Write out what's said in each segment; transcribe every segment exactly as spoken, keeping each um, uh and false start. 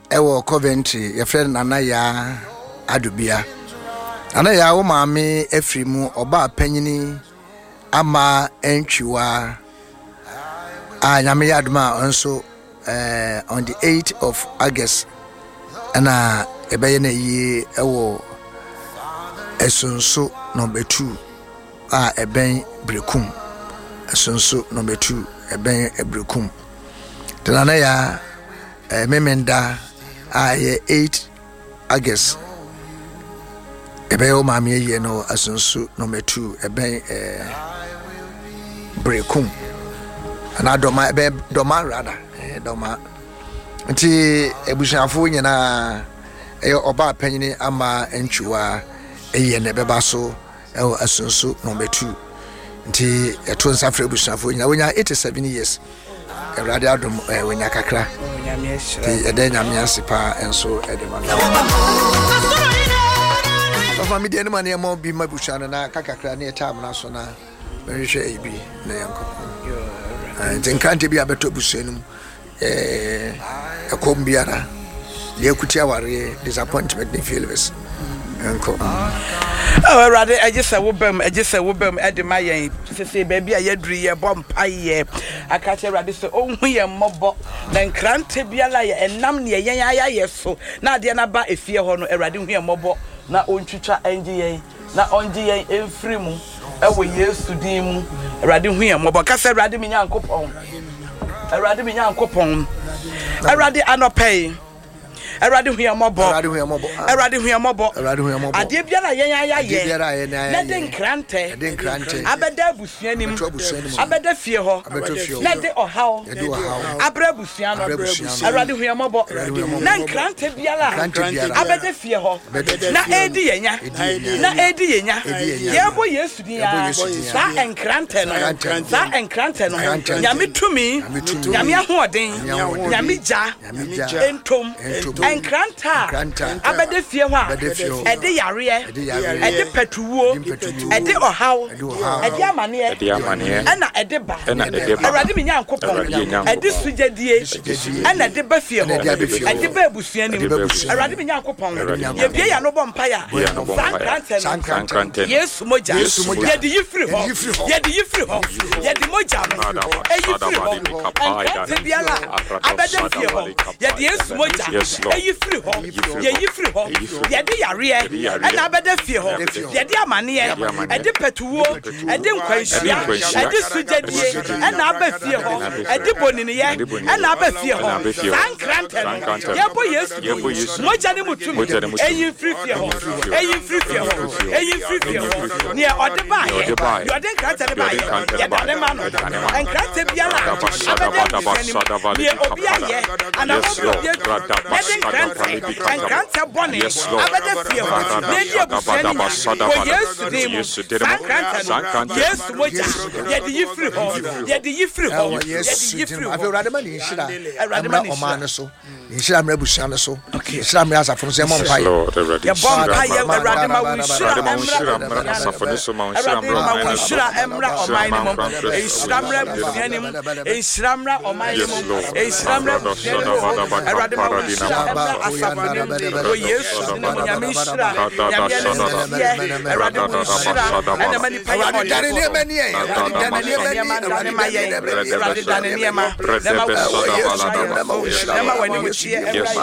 ewo Coventry your friend Anaya Adubia Anaya wo maame efri mu oba panyini ama entwiwa a nyame yadma onso uh, on the eighth of August ana ebeye na yi ewo esonso number two a eben brekum esonso number two eben ebrekum tenana ya uh, memenda a ye eighth August ebeye o maame ye no esonso number two eben eh, brekum ana doma ebe doma rada eh, doma nti ebusuafo nyina e oba panyini ama entwiwa eye ne beba so e asunsu number two nti eto nsafre ebusuafo nyina wonya eighty-seven years erade adom e wonya kakra wonya miesra ti ede nya miasipa enso ede ma so family de ma ne mo bi mabusuana na kakakra ne etam na so na behwe ebi na yanko nti nkante bi abeto busuanum eh akombiara le akuti aware disappointment ne feelings enko oh rather I just say wobem I just say wobem e de mayen sese baby a yadru ye bompaye aka che rade so onhu ye mobo na nkrante biala ye enam ne yen ayaye so na ade na ba efie ho no erade hu ye mobo na ontwitwa enje yen na onje yen emfiri mu ewo Yesu din mu erade hu ye mobo ka se erade mi nyankopon erade mi nyankopon erade anopay erade hu ye mobo erade hu ye mobo erade hu ye mobo erade hu ye mobo ade biara yen ayaye biara yen ayaye na de nkrante de nkrante abeda abusuanim abeda fie ho na de ohaw abra abusuano erade hu ye mobo na nkrante biara abeda fie ho na edi yenya na edi yenya yebo Yesu din ya sa nkrante no sa nkrante no nyame tumi nyame ahoden nyame ja entom enkranta abede fie ho a ede yare ede petuwo ede ohaw ede amane ena ede ba erade mi nyankopon ede sujedie ena ede ba fie ho ede ba ebusuani erade mi nyankopon ye bie ya no bompaya sankranta Yesu moja ye de yifri ho ye de yifri ho ye de moja e yifri ho enkranta biala abede fie ho ye de Yesu moja e yifri ho ye yifri ho ye de yare ena abede fie ho ye de amane e de petuwo e de nkwanhia e de sujedie ena aba fie ho e de bonini ye ena aba fie ho sankranta ye bo Yesu moja ne mutumi e yifri fie ho e yifri fie ho e yifri fie ho ne ode ba ye yo de nkranta ne ba ye ye da ne ma no nkranta biala abede fie ne obi aye ana obi ye de nkranta nkranta boni abede fie ho ne die busuani ko Yesu de mu sankranta Yesu moja ye de yifri ho ye de yifri ho ye de yifri ho averade ma ni hira amra omane so hira amra busuane so hira amra asafo so emon pai ye bompa ye averade ma wi hira amra asafo so ma hira ma hira amra omane mo e hira amra busuane mo e hira amra omane mo e hira amra averade ma wi hira amra asafo ko Yesu ne nyame hira nyame ne averade mo hira ene mani pa ye dane ne mani ye dane ne mani ne ma ye averade dane ne ma ne ma wani mo chie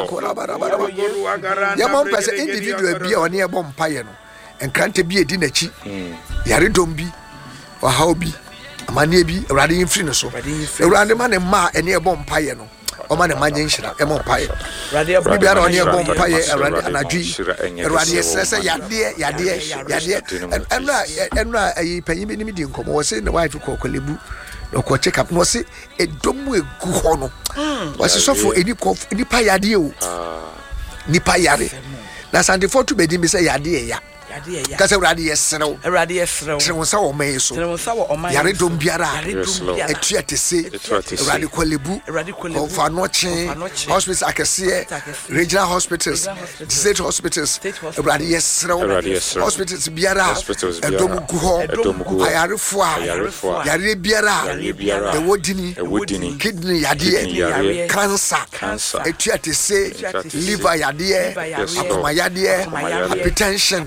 ya mo pese individual bi oni e bom paye no enkrante bi edi nachi yare dom bi wahaw bi amane bi awrade yimfiri no so awrade ma ne ma ene e bom paye no o ma ne ma nyenhira e mo paye awrade bi ara oni e bom paye awrade anadwi awrade sese yade yade yade enra enra ayi panyin bi ni mi di nkomo wo se ne wife ko kolebu no ko check up no se edomu egu ho no wo se sofo eni ko eni pa yade o ni pa yare na sante for to be di mi se yade ya Kasa urade yesrew. Urade yesrew. Trewo sa wo man so. Trewo sa wo oman. Yare dom biara. Etu atese. Urade kwalebu. Of anoche. Hospitals akese. Regional hospitals. State hospitals. Urade yesrew. Hospitals biara. Edom guho. Ayarefo a. Yare biara. The wodini. Kidney yade. Cancer. Etu atese. Liver yade. Akoma yade. Hypertension.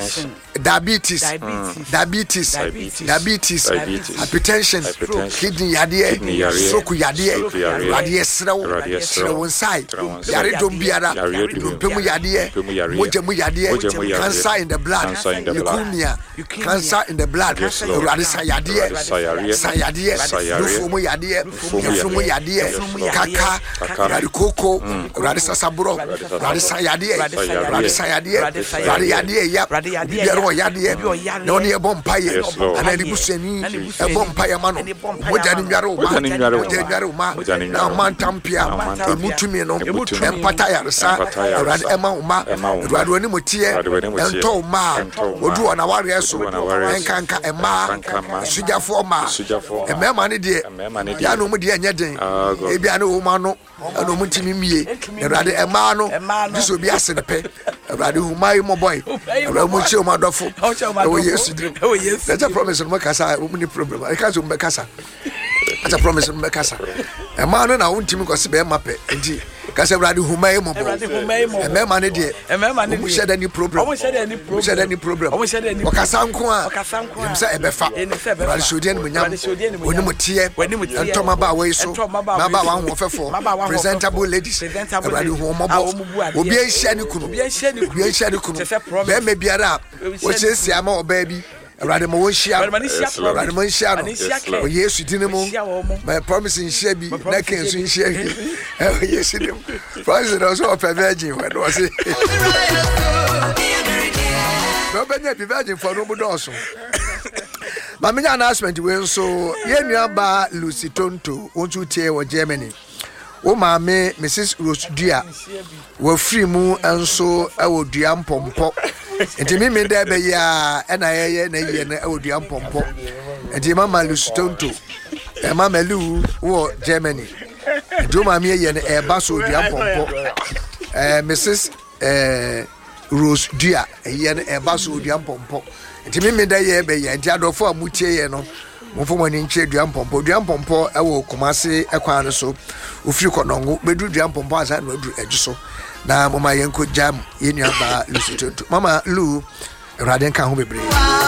Diabetes. Diabetes. Diabetes. Hypertension. Kidney yade. Stroke yade. Urade yesrew. Yesrew inside. Yare dom biara. Pemu yade. Moja mu yade. Cancer in the blood. Leukemia. Cancer in the blood. Urade sayade. Sayade. Nufumu yade. Nufumu yade. Kaka. Urade koko. Urade sasabro. Urade sayade. Urade sayade. Urade yade ya. Biara yade. Na oni e bompaye. Ana dibuseni e bompaye mano. Moja ni nyaro ma. Moja nyaro ma. Na mantampia. Emutumi no. Empata ya resa. Urade ema uma. Urade oni motie. Ento ma. Odu ona ware so. Enkanka ema. Sujafo ma. Emema ne de. Ya no mu de anya den. Ebia ne wo ma no. Ana mu ntimi mie. Urade ema no. Diso bi ase ne pe. Urade humai mo boy. Urade mu chi o ma dofo. Oh yes, oh yes. That's a promise no kasa. Wo ni problem. I can't so kasa. That's a promise no kasa. Ema no na wo ntimi kwose be ma pe. Enti kasa urade humai mo boy. Emema ne de. Emema ne de. Wo share any problem. Wo share any problem. Wo share any problem. Wo share any. Okasa nko a. Okasa nko a. Yemsa ebefa. Urade sodian mo nyam. Oni mo tie. Ento ma ba we so. Ma ba wa ho fefo. Presentable ladies. Urade hu mo bo. Obi en share ni kunu. Obi en share ni kunu. Obi en share ni kunu. Be me biara. Wo chesi ama oba bi. Urade mo won share. Urade mo share no. O Yesu dine mo. My promise in share bi. Na ken so in share. O Yesu dine. Promise no so of virgin when was it. No be na virgin for no bodoso. Ma me announcement we so ye nuaba Lucy Tonto wontu tie wo Germany. Wo ma me Missus Rose Dua wo free mu enso e wo dua mpompo. Enti mi me da be ya e na ye na ye na e wo dua mpompo. Enti mama Lucy Tonto e mama Lu wo Germany. Enti ma me ye na e ba so dua mpompo. Eh Missus eh Rose Dua e ye na e ba so dua mpompo. Enti mi me da ye be ya enti adofo amutie ye no mfo mani nche dua mpompo dua mpompo e wo Kumasi ekwan no so ofiri konongo bedu dua mpompo asa na odu ejuso na mama yenko jam yenu aba Lucy Tonto mama Lu Urade nka ho bebre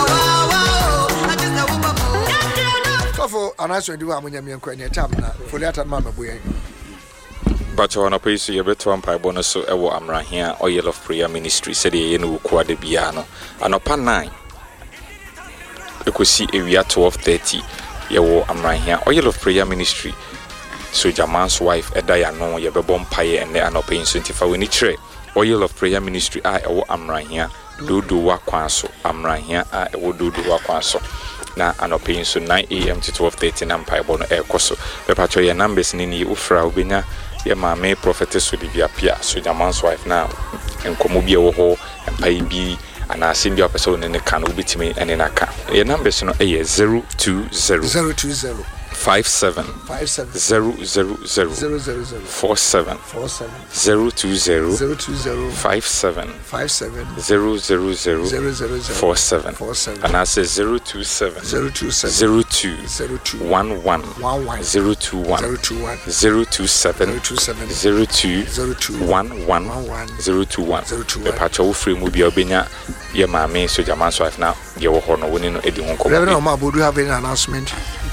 tofo anaso ndi wa munya menko ene tam na foliata mama boyen Bacha wana pe so yebeto ampa bono so ewo Amrahia Oil of Prayer Ministry said ye no kwa de bia no anopa nine ekosi ewia twelve thirty yewo Amrahia Oil of Prayer Ministry so Jaman's wife edaya no yebebo mpaye ene anopa insuntifa weni kire Oil of Prayer Ministry a ewo Amrahia dodo wa kwanso Amrahia a ewo dodo wa kwanso na anopa insu nine a m to twelve thirty na mpaye bono ekoso pepacho ye numbers ni ni ufra obenya ye mame prophetess Olivia Pia so Jaman's wife now enkomo bi ewo ho mpaye bi ana simbi apesa one ne kan obitimi ene na ka ye numbers no e zero two zero zero two zero five seven five seven zero zero zero zero zero zero four seven four seven zero two zero zero two zero five seven five seven zero zero zero zero zero zero four seven four seven and I say zero two seven zero two seven zero two zero two one one one one zero two one zero two one zero two seven zero two seven zero two zero two one one one zero two one zero two the patch of free movie obenya ye mame so Jaman's wife now ye wo ho no woni no edi ho komo no ma bodu have any announcement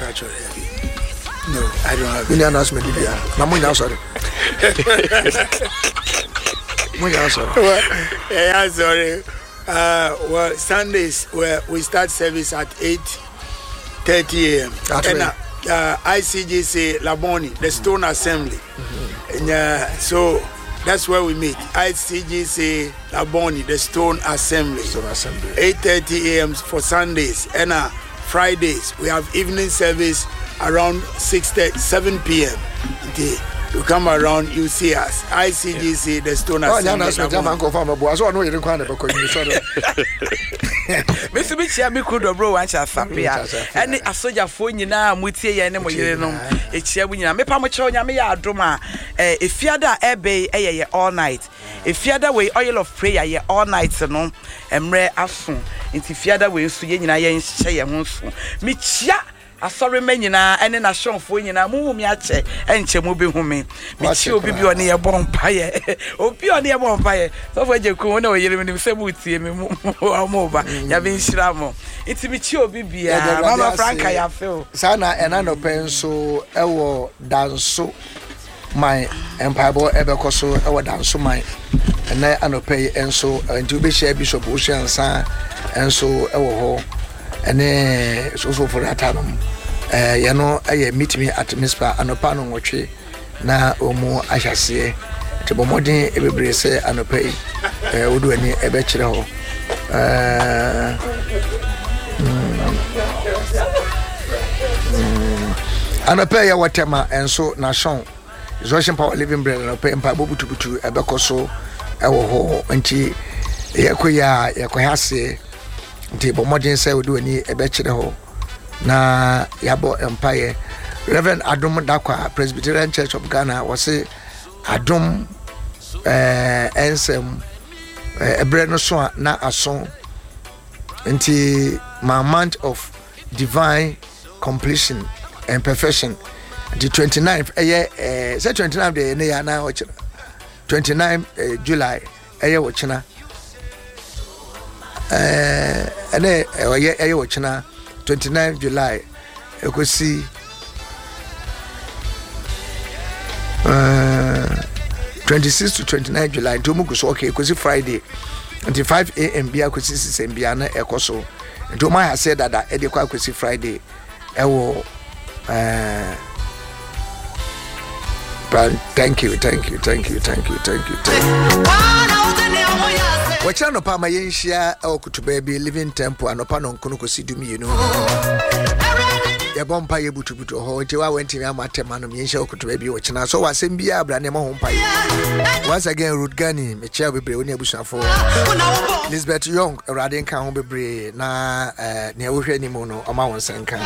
no I don't have any announcement here na mo nya sorry mo nya sorry yeah sorry uh well Sundays where we start service at eight thirty a m and uh, I C G C Laboni the Stone Assembly mm-hmm. and uh, so that's where we meet. I C G C Laboni, the Stone Assembly. Stone Assembly. eight thirty a m for Sundays. And uh, Fridays, we have evening service around six thirty, seven p m you come around, you see us. I C G C, the Stone Assembly. Oh, that's what I'm going to do. I saw no you didn't because you saw Mister Bichia mi kudo bro wan cha sapia. Ene asoja fo nyina mutie ye ne mo yere no. Echia bu nyina. Me pa mo che onya me ya adoma. Eh efiada ebe eye all night. Efiada we oil of prayer ye all night no. Emre aso. Nti fiada we nso ye nyina ye nhye ye ho so. Me chia asori me nyina ene na shonfo nyina mu mi ache enche mu be hu me me chi obi bi oni ye bompa ye obi oni ye bompa ye so fo je ku na o yere me se mu tie me mu amu ba ya be nhira mo iti me chi obi bia mama franka ya feel sana ena no penso ewo danso my empire ebe koso ewo danso my ena anope enso nti obi share bishop Ocean San enso ewo ho ene so so for that time eh you know I meet me at Mispa anopa no nwotwe na omu ahase te bomodin ebebre se anopa eh wodu ani ebe kire ho eh anopa ya watema enso na shon Zotion Power Living Bread anopa empa bobutubutu ebe koso ewo ho nti yakoya yakohase nti bomodin se wodu ani ebe kire ho na yabo empire Reverend Adom Dakwa Presbyterian Church of Ghana was say Adom eh ensem ebre no so na ason nti my month of divine completion and perfection the twenty-ninth eh eh say twenty-ninth day na ya na ochina twenty-ninth July eh ochina eh ene eh eh ochina twenty-ninth July ekosi uh twenty-sixth to twenty-ninth July to mugu so okay ekosi Friday until five a m bia ekosi six a m bia na ekoso to my has said that e dey kwa ekosi Friday ewo uh thank you thank you thank you thank you thank you thank you Wacha no pa ma yenhia e okutuba bi Living Temple anopa no nkono kosi dumi you know ye bompa ye butubutu ho nti wa wenti me amatema no yenhia okutuba bi wachina so wasem bia abra ne ma ho mpa ye once again Ruth Gani me chia bebre oni abusafo Elizabeth Young awrade nka ho bebre na eh ne wohwe ni mu no o ma won senka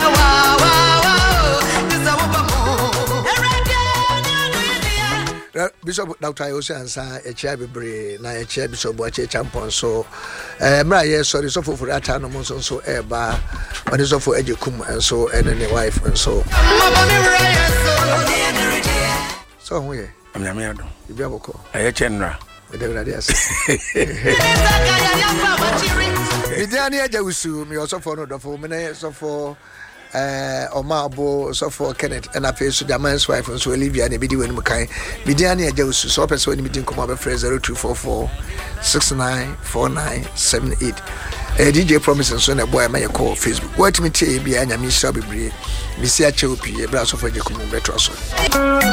Bishop Doctor Ocean San e chia bebre na e chia Bishop Boache Champon so eh mra ye sorry so for that no mo so so e ba oni so for ejekum and so and ne wife and so so ho ye amyame ado ibi aboko aye chenra e de rade as Bidiani aja usu mi so for no do for me na so for eh Omabo so for Kenneth and afi so Jaman's wife and so Olivia na bidi wenu kan Bidiani aja usu so person ni bidi nkoma be zero two four four six nine four nine seven eight eh D J Promise so na boy ma call Facebook what me tie bia nya mi sha bebre mi si a che opi e bra so for je kumu betro so